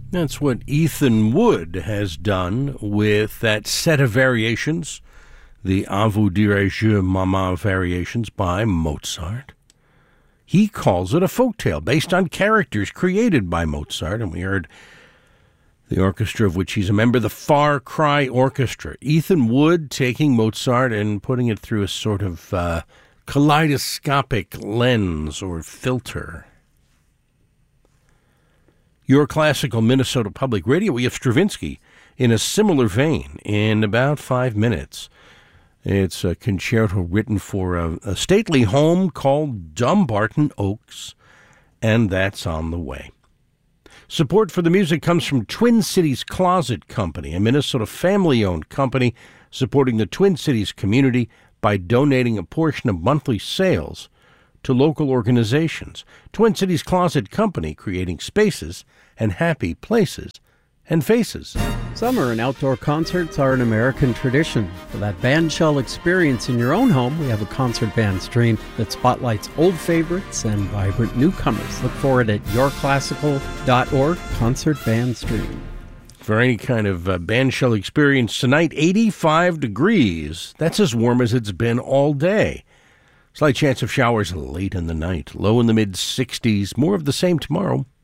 That's what Ethan Wood has done with that set of variations, the A vous dirai-je Mama variations by Mozart. He calls it a folktale based on characters created by Mozart, and we heard the orchestra of which he's a member, the Far Cry Orchestra. Ethan Wood taking Mozart and putting it through a sort of kaleidoscopic lens or filter. Your classical Minnesota Public Radio, we have Stravinsky in a similar vein in about 5 minutes. It's a concerto written for a stately home called Dumbarton Oaks, and that's on the way. Support for the music comes from Twin Cities Closet Company, a Minnesota family-owned company supporting the Twin Cities community by donating a portion of monthly sales to local organizations. Twin Cities Closet Company, creating spaces and happy places and faces. Summer and outdoor concerts are an American tradition. For that bandshell experience in your own home, we have a concert band stream that spotlights old favorites and vibrant newcomers. Look for it at yourclassical.org, concert band stream. For any kind of bandshell experience tonight, 85 degrees. That's as warm as it's been all day. Slight chance of showers late in the night. Low in the mid-60s. More of the same tomorrow.